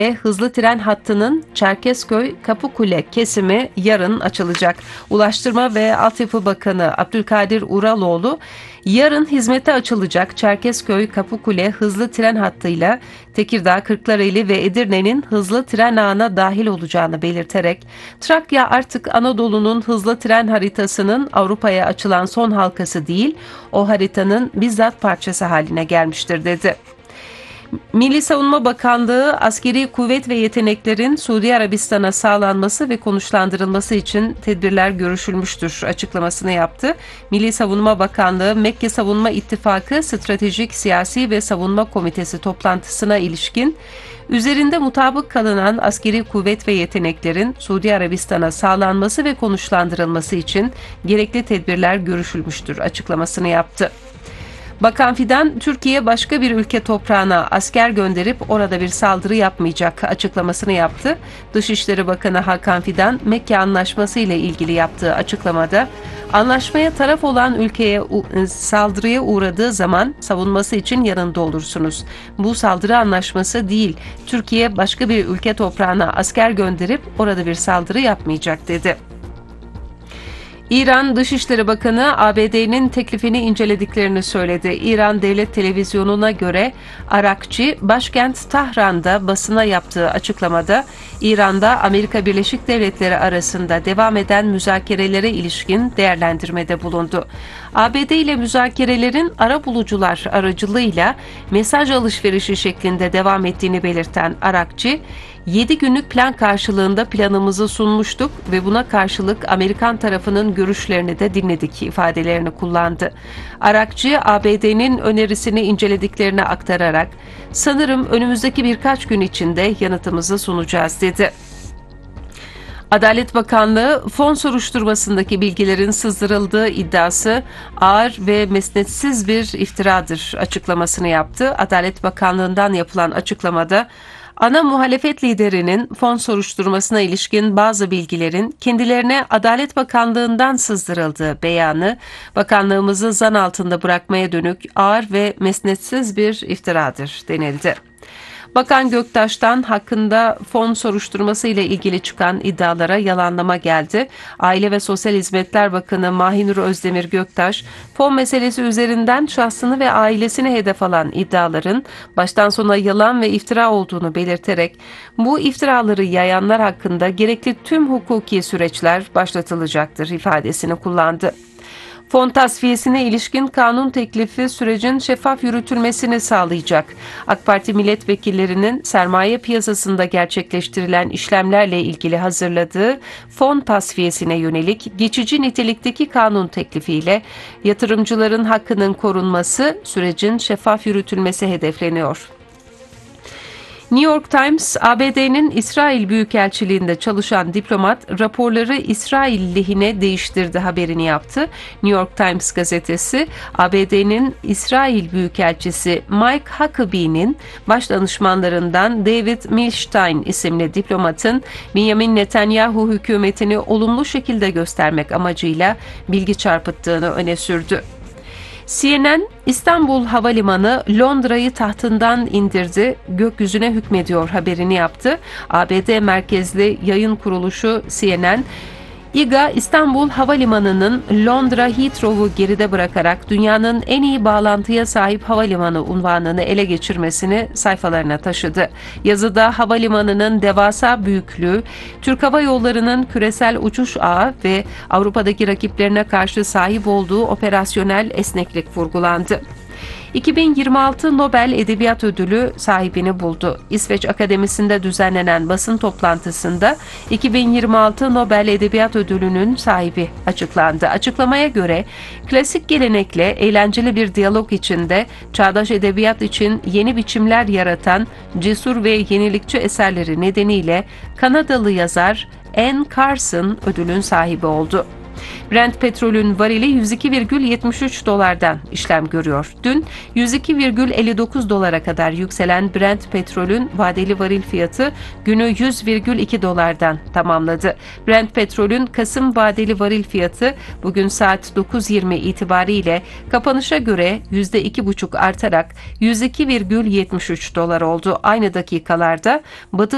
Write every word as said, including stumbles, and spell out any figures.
hızlı tren hattının Çerkezköy-Kapıkule kesimi yarın açılacak. Ulaştırma ve Altyapı Bakanı Abdülkadir Uraloğlu, yarın hizmete açılacak Çerkezköy-Kapıkule hızlı tren hattıyla Tekirdağ, Kırklareli ve Edirne'nin hızlı tren ağına dahil olacağını belirterek, Trakya artık Anadolu'nun hızlı tren haritasının Avrupa'ya açılan son halkası değil, o haritanın bizzat parçası haline gelmiştir dedi. Milli Savunma Bakanlığı, askeri kuvvet ve yeteneklerin Suudi Arabistan'a sağlanması ve konuşlandırılması için tedbirler görüşülmüştür açıklamasını yaptı. Milli Savunma Bakanlığı, Mekke Savunma İttifakı Stratejik Siyasi ve Savunma Komitesi toplantısına ilişkin, üzerinde mutabık kalınan askeri kuvvet ve yeteneklerin Suudi Arabistan'a sağlanması ve konuşlandırılması için gerekli tedbirler görüşülmüştür açıklamasını yaptı. Bakan Fidan, Türkiye başka bir ülke toprağına asker gönderip orada bir saldırı yapmayacak açıklamasını yaptı. Dışişleri Bakanı Hakan Fidan, Mekke Anlaşması ile ilgili yaptığı açıklamada, anlaşmaya taraf olan ülkeye saldırıya uğradığı zaman savunması için yanında olursunuz. Bu saldırı anlaşması değil, Türkiye başka bir ülke toprağına asker gönderip orada bir saldırı yapmayacak dedi. İran Dışişleri Bakanı A B D'nin teklifini incelediklerini söyledi. İran Devlet Televizyonu'na göre Arakçı, başkent Tahran'da basına yaptığı açıklamada, İran'da Amerika Birleşik Devletleri arasında devam eden müzakerelere ilişkin değerlendirmede bulundu. A B D ile müzakerelerin arabulucular aracılığıyla mesaj alışverişi şeklinde devam ettiğini belirten Arakçı, yedi günlük plan karşılığında planımızı sunmuştuk ve buna karşılık Amerikan tarafının görüşlerini de dinledik ifadelerini kullandı. Arakçı, A B D'nin önerisini incelediklerini aktararak, sanırım önümüzdeki birkaç gün içinde yanıtımızı sunacağız dedi. Adalet Bakanlığı, fon soruşturmasındaki bilgilerin sızdırıldığı iddiası ağır ve mesnetsiz bir iftiradır açıklamasını yaptı. Adalet Bakanlığı'ndan yapılan açıklamada, ana muhalefet liderinin fon soruşturmasına ilişkin bazı bilgilerin kendilerine Adalet Bakanlığı'ndan sızdırıldığı beyanı, bakanlığımızı zan altında bırakmaya dönük ağır ve mesnetsiz bir iftiradır denildi. Bakan Göktaş'tan hakkında fon soruşturması ile ilgili çıkan iddialara yalanlama geldi. Aile ve Sosyal Hizmetler Bakanı Mahinur Özdemir Göktaş, fon meselesi üzerinden şahsını ve ailesini hedef alan iddiaların baştan sona yalan ve iftira olduğunu belirterek, bu iftiraları yayanlar hakkında gerekli tüm hukuki süreçler başlatılacaktır ifadesini kullandı. Fon tasfiyesine ilişkin kanun teklifi sürecin şeffaf yürütülmesini sağlayacak. AK Parti milletvekillerinin sermaye piyasasında gerçekleştirilen işlemlerle ilgili hazırladığı fon tasfiyesine yönelik geçici nitelikteki kanun teklifiyle yatırımcıların hakkının korunması, sürecin şeffaf yürütülmesi hedefleniyor. New York Times, A B D'nin İsrail Büyükelçiliğinde çalışan diplomat raporları İsrail lehine değiştirdi haberini yaptı. New York Times gazetesi, A B D'nin İsrail Büyükelçisi Mike Huckabee'nin baş danışmanlarından David Milstein isimli diplomatın Benjamin Netanyahu hükümetini olumlu şekilde göstermek amacıyla bilgi çarpıttığını öne sürdü. C N N, İstanbul Havalimanı Londra'yı tahtından indirdi, gökyüzüne hükmediyor haberini yaptı. A B D merkezli yayın kuruluşu C N N, İ G A İstanbul Havalimanı'nın Londra Heathrow'u geride bırakarak dünyanın en iyi bağlantıya sahip havalimanı unvanını ele geçirmesini sayfalarına taşıdı. Yazıda havalimanının devasa büyüklüğü, Türk Hava Yolları'nın küresel uçuş ağı ve Avrupa'daki rakiplerine karşı sahip olduğu operasyonel esneklik vurgulandı. iki bin yirmi altı Nobel Edebiyat Ödülü sahibini buldu. İsveç Akademisi'nde düzenlenen basın toplantısında iki bin yirmi altı Nobel Edebiyat Ödülü'nün sahibi açıklandı. Açıklamaya göre klasik gelenekle eğlenceli bir diyalog içinde çağdaş edebiyat için yeni biçimler yaratan cesur ve yenilikçi eserleri nedeniyle Kanadalı yazar Anne Carson ödülün sahibi oldu. Brent petrolün varili yüz iki virgül yetmiş üç dolardan işlem görüyor. Dün yüz iki virgül elli dokuz dolara kadar yükselen Brent petrolün vadeli varil fiyatı günü yüz virgül iki dolardan tamamladı. Brent petrolün Kasım vadeli varil fiyatı bugün saat dokuz yirmi itibariyle kapanışa göre yüzde iki buçuk artarak yüz iki virgül yetmiş üç dolar oldu. Aynı dakikalarda Batı